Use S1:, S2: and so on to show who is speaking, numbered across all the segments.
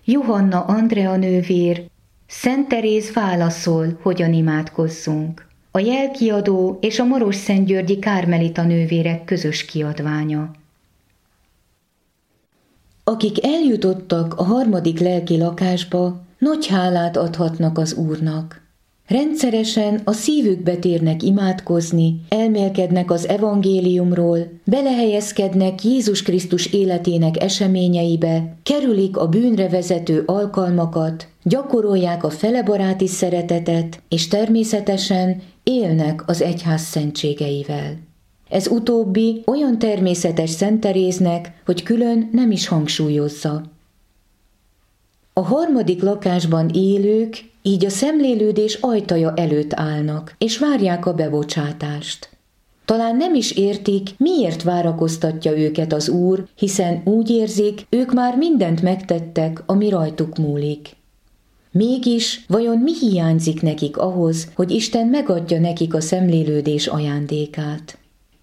S1: Johanna Andrea nővér, Szent Teréz válaszol, hogyan imádkozzunk. A Jelkiadó és a Marosszentgyörgyi Kármelita nővérek közös kiadványa. Akik eljutottak a harmadik lelki lakásba, nagy hálát adhatnak az Úrnak. Rendszeresen a szívükbe térnek imádkozni, elmélkednek az evangéliumról, belehelyezkednek Jézus Krisztus életének eseményeibe, kerülik a bűnre vezető alkalmakat, gyakorolják a felebaráti szeretetet, és természetesen élnek az egyház szentségeivel. Ez utóbbi olyan természetes Szent Teréznek, hogy külön nem is hangsúlyozza. A harmadik lakásban élők így a szemlélődés ajtaja előtt állnak, és várják a bebocsátást. Talán nem is értik, miért várakoztatja őket az Úr, hiszen úgy érzik, ők már mindent megtettek, ami rajtuk múlik. Mégis vajon mi hiányzik nekik ahhoz, hogy Isten megadja nekik a szemlélődés ajándékát?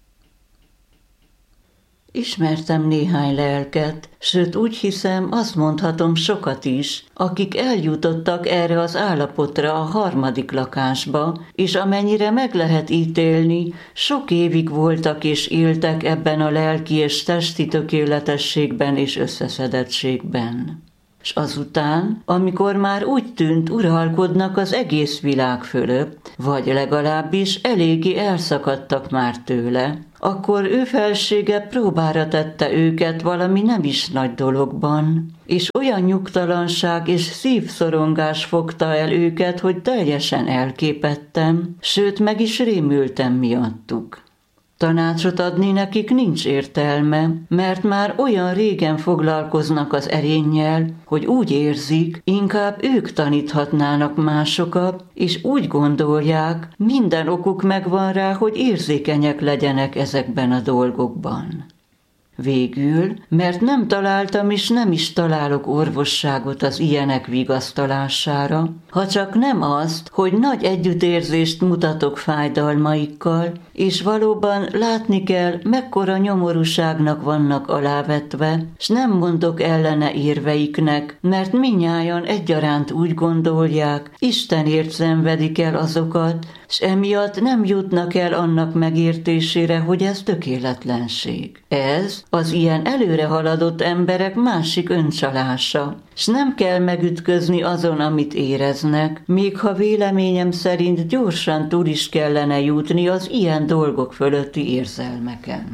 S2: Ismertem néhány lelket, sőt úgy hiszem, azt mondhatom sokat is, akik eljutottak erre az állapotra a harmadik lakásba, és amennyire meg lehet ítélni, sok évig voltak és éltek ebben a lelki és testi tökéletességben és összeszedettségben. S azután, amikor már úgy tűnt, uralkodnak az egész világ fölött, vagy legalábbis eléggé elszakadtak már tőle, akkor ő felsége próbára tette őket valami nem is nagy dologban, és olyan nyugtalanság és szívszorongás fogta el őket, hogy teljesen elképedtem, sőt meg is rémültem miattuk. Tanácsot adni nekik nincs értelme, mert már olyan régen foglalkoznak az erénnyel, hogy úgy érzik, inkább ők taníthatnának másokat, és úgy gondolják, minden okuk megvan rá, hogy érzékenyek legyenek ezekben a dolgokban. Végül, mert nem találtam és nem is találok orvosságot az ilyenek vigasztalására, ha csak nem azt, hogy nagy együttérzést mutatok fájdalmaikkal, és valóban látni kell, mekkora nyomorúságnak vannak alávetve, s nem mondok ellene érveiknek, mert mindnyájan egyaránt úgy gondolják, Istenért szenvedik el azokat, s emiatt nem jutnak el annak megértésére, hogy ez tökéletlenség. Ez az ilyen előre haladott emberek másik öncsalása, s nem kell megütközni azon, amit éreznek, még ha véleményem szerint gyorsan túl is kellene jutni az ilyen dolgok fölötti érzelmeken.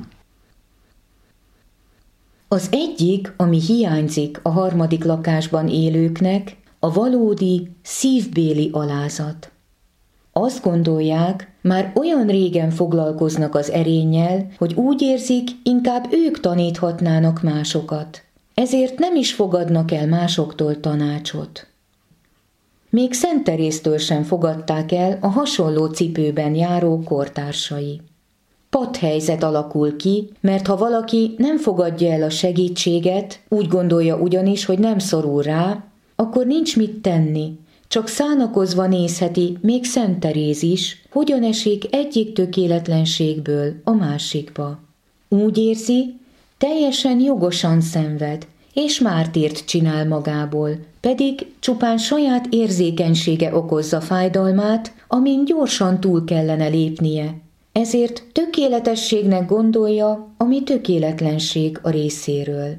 S1: Az egyik, ami hiányzik a harmadik lakásban élőknek, a valódi, szívbéli alázat. Azt gondolják, már olyan régen foglalkoznak az erénnyel, hogy úgy érzik, inkább ők taníthatnának másokat. Ezért nem is fogadnak el másoktól tanácsot. Még Szent Teréztől sem fogadták el a hasonló cipőben járó kortársai. Patthelyzet alakul ki, mert ha valaki nem fogadja el a segítséget, úgy gondolja ugyanis, hogy nem szorul rá, akkor nincs mit tenni, csak szánakozva nézheti még Szent Teréz is, hogyan esik egyik tökéletlenségből a másikba. Úgy érzi, teljesen jogosan szenved, és mártírt csinál magából, pedig csupán saját érzékenysége okozza fájdalmát, amin gyorsan túl kellene lépnie. Ezért tökéletességnek gondolja, ami tökéletlenség a részéről.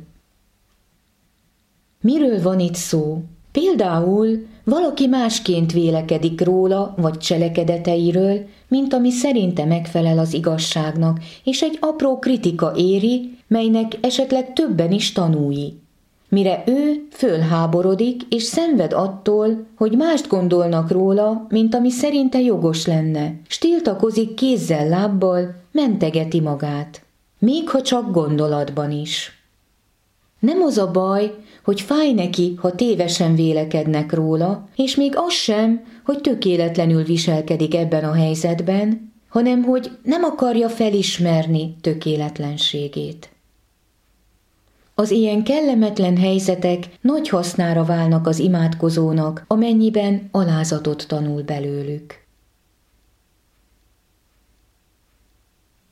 S1: Miről van itt szó? Például valaki másként vélekedik róla vagy cselekedeteiről, mint ami szerinte megfelel az igazságnak, és egy apró kritika éri, melynek esetleg többen is tanúi. Mire ő fölháborodik és szenved attól, hogy mást gondolnak róla, mint ami szerinte jogos lenne, s tiltakozik kézzel-lábbal, mentegeti magát. Még ha csak gondolatban is. Nem az a baj, hogy fáj neki, ha tévesen vélekednek róla, és még az sem, hogy tökéletlenül viselkedik ebben a helyzetben, hanem hogy nem akarja felismerni tökéletlenségét. Az ilyen kellemetlen helyzetek nagy hasznára válnak az imádkozónak, amennyiben alázatot tanul belőlük.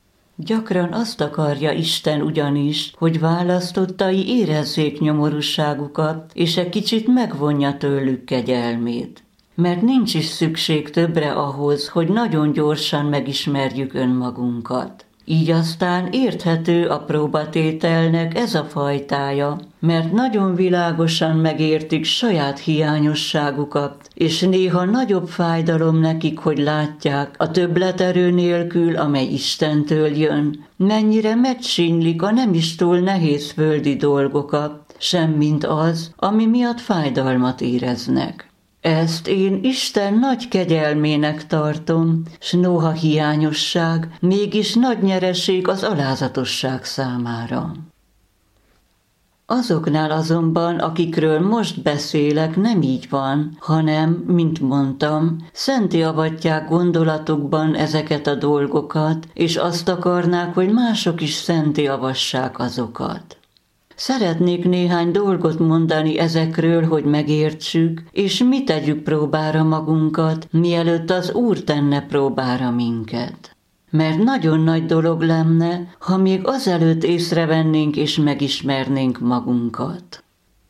S2: Gyakran azt akarja Isten ugyanis, hogy választottai érezzék nyomorúságukat, és egy kicsit megvonja tőlük kegyelmét. Mert nincs is szükség többre ahhoz, hogy nagyon gyorsan megismerjük önmagunkat. Így aztán érthető a próbatételnek ez a fajtája, mert nagyon világosan megértik saját hiányosságukat, és néha nagyobb fájdalom nekik, hogy látják a többleterő nélkül, amely Istentől jön, mennyire megsínylik a nem is túl nehéz földi dolgokat, semmint az, ami miatt fájdalmat éreznek. Ezt én Isten nagy kegyelmének tartom, s noha hiányosság, mégis nagy nyereség az alázatosság számára. Azoknál azonban, akikről most beszélek, nem így van, hanem, mint mondtam, szentté avatják gondolatukban ezeket a dolgokat, és azt akarnák, hogy mások is szentté avassák azokat. Szeretnék néhány dolgot mondani ezekről, hogy megértsük, és mi tegyük próbára magunkat, mielőtt az Úr tenne próbára minket. Mert nagyon nagy dolog lenne, ha még azelőtt észrevennénk és megismernénk magunkat.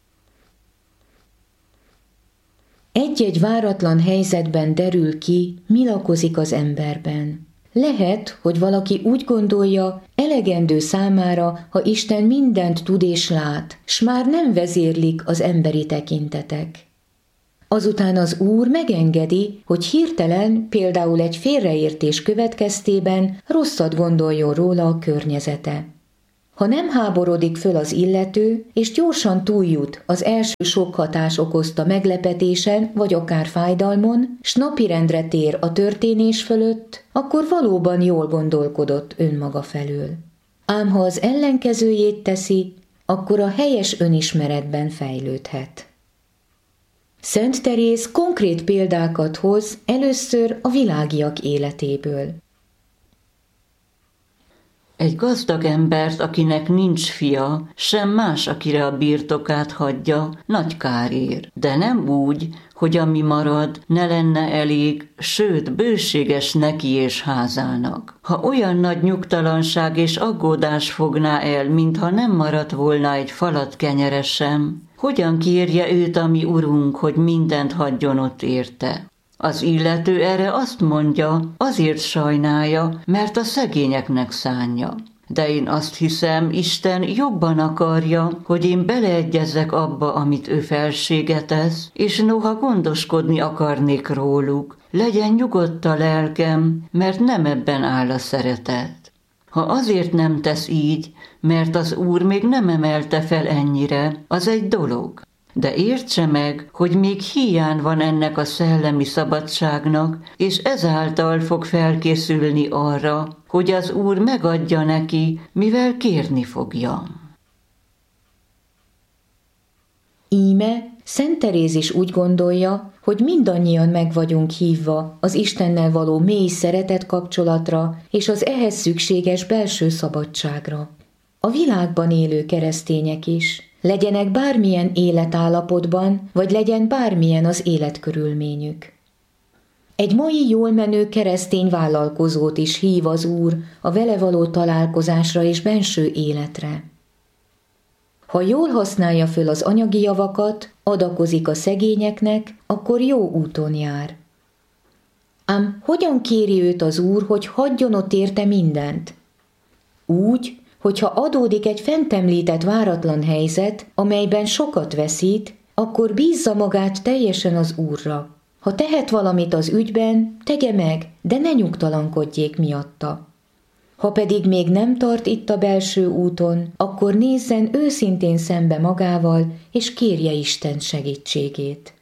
S1: Egy-egy váratlan helyzetben derül ki, mi lakozik az emberben. Lehet, hogy valaki úgy gondolja, elegendő számára, ha Isten mindent tud és lát, s már nem vezérlik az emberi tekintetek. Azután az Úr megengedi, hogy hirtelen, például egy félreértés következtében rosszat gondoljon róla a környezete. Ha nem háborodik föl az illető, és gyorsan túljut az első sok hatás okozta meglepetésen, vagy akár fájdalmon, s napirendre tér a történés fölött, akkor valóban jól gondolkodott önmaga felől. Ám ha az ellenkezőjét teszi, akkor a helyes önismeretben fejlődhet. Szent Teréz konkrét példákat hoz először a világiak életéből.
S2: Egy gazdag embert, akinek nincs fia, sem más, akire a birtokát hagyja, nagy kár ér. De nem úgy, hogy ami marad, ne lenne elég, sőt, bőséges neki és házának. Ha olyan nagy nyugtalanság és aggódás fogná el, mintha nem maradt volna egy falat kenyere sem, hogyan kérje őt a mi Urunk, hogy mindent hagyjon ott érte? Az illető erre azt mondja, azért sajnálja, mert a szegényeknek szánja. De én azt hiszem, Isten jobban akarja, hogy én beleegyezzek abba, amit ő felsége tesz, és noha gondoskodni akarnék róluk, legyen nyugodt a lelkem, mert nem ebben áll a szeretet. Ha azért nem tesz így, mert az Úr még nem emelte fel ennyire, az egy dolog. De értse meg, hogy még hiány van ennek a szellemi szabadságnak, és ezáltal fog felkészülni arra, hogy az Úr megadja neki, mivel kérni fogja.
S1: Íme Szent Teréz is úgy gondolja, hogy mindannyian meg vagyunk hívva az Istennel való mély szeretet kapcsolatra és az ehhez szükséges belső szabadságra. A világban élő keresztények is, legyenek bármilyen életállapotban, vagy legyen bármilyen az életkörülményük. Egy mai jól menő keresztény vállalkozót is hív az Úr a vele való találkozásra és benső életre. Ha jól használja föl az anyagi javakat, adakozik a szegényeknek, akkor jó úton jár. Ám hogyan kéri őt az Úr, hogy hagyjon ott érte mindent? Úgy, hogyha adódik egy fent említett váratlan helyzet, amelyben sokat veszít, akkor bízza magát teljesen az Úrra. Ha tehet valamit az ügyben, tegye meg, de ne nyugtalankodjék miatta. Ha pedig még nem tart itt a belső úton, akkor nézzen őszintén szembe magával, és kérje Isten segítségét.